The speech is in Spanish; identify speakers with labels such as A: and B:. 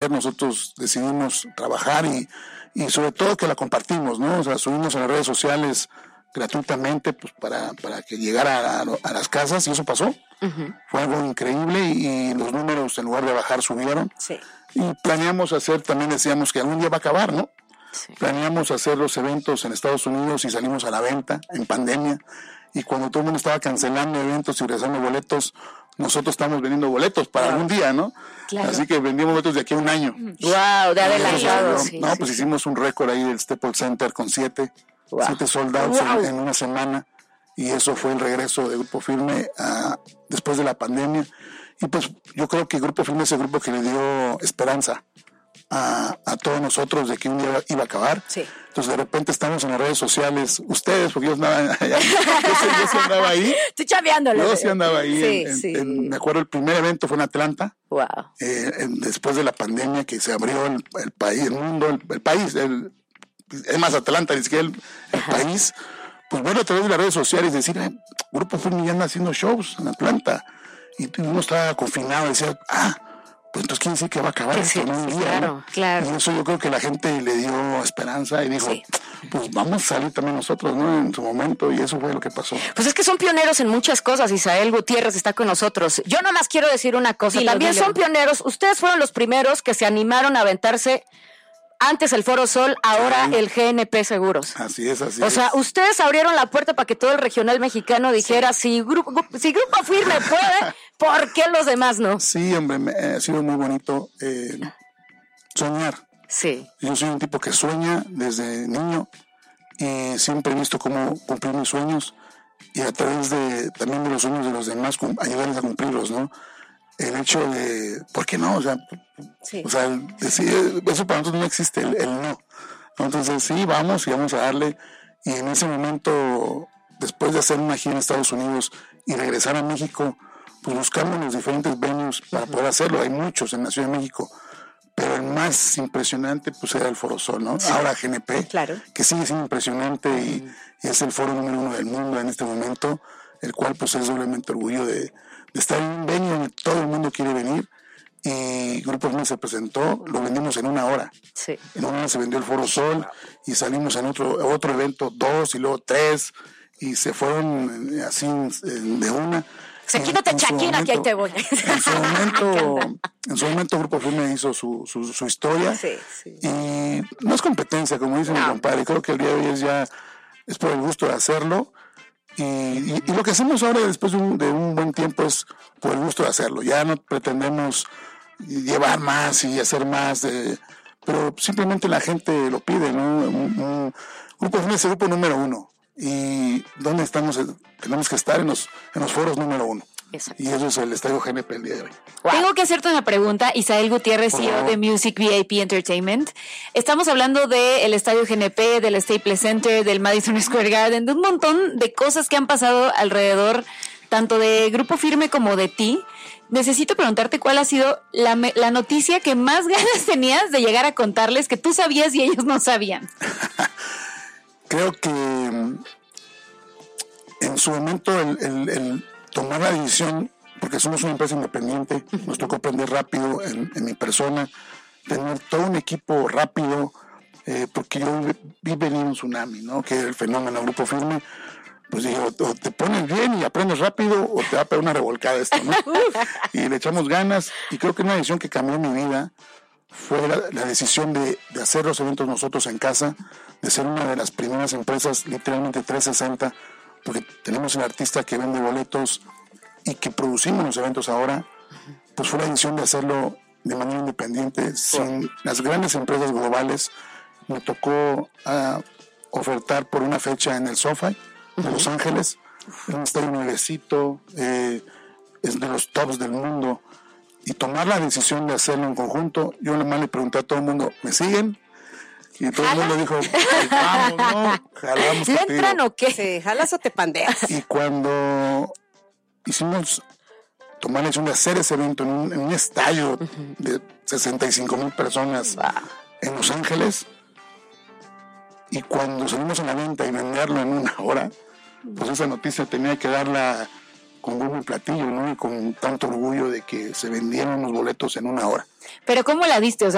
A: Center nosotros decidimos trabajar y sobre todo que la compartimos, ¿no? O sea, subimos a las redes sociales gratuitamente pues para que llegara a las casas, y eso pasó. Fue algo increíble y los números en lugar de bajar subieron.
B: Sí.
A: Y planeamos hacer, también decíamos que algún día va a acabar, ¿no?
B: Sí.
A: Planeamos hacer los eventos en Estados Unidos y salimos a la venta en pandemia, y cuando todo el mundo estaba cancelando eventos y regresando boletos, nosotros estamos vendiendo boletos para algún día, ¿no?
B: Claro.
A: Así que vendimos boletos de aquí a un año.
B: Wow, de adelantado.
A: Pues hicimos un récord ahí del Staples Center con 7 sold outs en una semana, y eso fue el regreso de Grupo Firme después de la pandemia. Y pues yo creo que Grupo Firme es el grupo que le dio esperanza a todos nosotros de que un día iba a acabar.
B: Sí.
A: Entonces de repente estamos en las redes sociales, ustedes, porque yo andaba allá, yo sí andaba ahí.
B: Tú chameándolo.
A: Yo sí andaba ahí.
B: Sí.
A: Me acuerdo, el primer evento fue en Atlanta.
B: Wow.
A: Después de la pandemia, que se abrió el país, el mundo, el país, es más Atlanta, ni siquiera el país. Pues bueno, a través de las redes sociales decir, Grupo Firme ya anda haciendo shows en Atlanta, y uno estaba confinado y decía, pues entonces quiere decir que va a acabar esto en un día,
B: claro,
A: ¿no?
B: claro.
A: Y eso yo creo que la gente le dio esperanza y dijo, pues vamos a salir también nosotros, ¿no? En su momento, y eso fue lo que pasó.
B: Pues es que son pioneros en muchas cosas. Isael Gutiérrez está con nosotros. Yo nomás quiero decir una cosa, también son pioneros. Ustedes fueron los primeros que se animaron a aventarse antes el Foro Sol, ahora el GNP Seguros.
A: Así es.
B: O sea, ustedes abrieron la puerta para que todo el regional mexicano dijera, si Grupo Firme puede, ¿por qué los demás no?
A: Sí, hombre, ha sido muy bonito soñar.
B: Sí.
A: Yo soy un tipo que sueña desde niño y siempre he visto cómo cumplir mis sueños, y a través también de los sueños de los demás ayudarles a cumplirlos, ¿no? El hecho de, ¿por qué no? O sea, decir, eso para nosotros no existe, el no. Entonces sí, vamos a darle, y en ese momento, después de hacer una gira en Estados Unidos y regresar a México, pues buscamos los diferentes venues para poder hacerlo. Hay muchos en la Ciudad de México, pero el más impresionante pues era el Foro Sol, ¿no? Sí. Ahora GNP,
B: claro,
A: que sigue siendo impresionante y es el foro número 1 del mundo en este momento, el cual pues es doblemente orgullo de estar en un venue donde todo el mundo quiere venir. Y Grupo Firme se presentó, lo vendimos en 1 hora.
B: Sí.
A: En 1 hora se vendió el Foro Sol, y salimos en otro evento 2 y luego 3, y se fueron así de una.
B: O sea, quítate Shakira, que ahí te voy.
A: En su momento Grupo Firme hizo su historia.
B: Sí.
A: Y no es competencia, como dice mi compadre. Creo que el día de hoy es por el gusto de hacerlo. Y lo que hacemos ahora, después de un buen tiempo, es por el gusto de hacerlo. Ya no pretendemos llevar más y hacer más, pero simplemente la gente lo pide, ¿no? Grupo Firme es el grupo número 1. Y ¿dónde estamos? Tenemos que estar en los foros número 1.
B: Exacto.
A: Y eso es el Estadio GNP el día de hoy.
C: Wow. Tengo que hacerte una pregunta, Isael Gutiérrez, CEO de Music VIP Entertainment. Estamos hablando del Estadio GNP, del Staples Center, del Madison Square Garden, de un montón de cosas que han pasado alrededor, tanto de Grupo Firme como de ti. Necesito preguntarte cuál ha sido la noticia que más ganas tenías de llegar a contarles, que tú sabías y ellos no sabían.
A: Creo que en su momento el tomar la decisión, porque somos una empresa independiente, nos tocó aprender rápido en mi persona, tener todo un equipo rápido, porque yo vi venir un tsunami, ¿no? Que era el fenómeno Grupo Firme. Pues dije, o te pones bien y aprendes rápido, o te va a pegar una revolcada esto, ¿no? Y le echamos ganas, y creo que una decisión que cambió mi vida fue la decisión de hacer los eventos nosotros en casa, de ser una de las primeras empresas, literalmente 360, porque tenemos el artista que vende boletos y que producimos los eventos ahora. Pues fue la decisión de hacerlo de manera independiente, sin las grandes empresas globales. Me tocó ofertar por una fecha en el SoFi de Los Ángeles, un estadio nuevecito, es de los tops del mundo, y tomar la decisión de hacerlo en conjunto. Yo nomás le pregunté a todo el mundo, ¿me siguen? Y todo el mundo dijo, vamos, ¿no? Jalamos.
B: ¿Le entran o qué?
D: Sí, jalas o te pandeas.
A: Y cuando hicimos tomar la decisión de hacer ese evento en un estadio de 65,000 personas en Los Ángeles, y cuando salimos a la venta y venderlo en 1 hora, pues esa noticia tenía que darla con bombo y platillo, ¿no? Y con tanto orgullo de que se vendieron los boletos en 1 hora.
C: Pero ¿cómo la diste? O sea,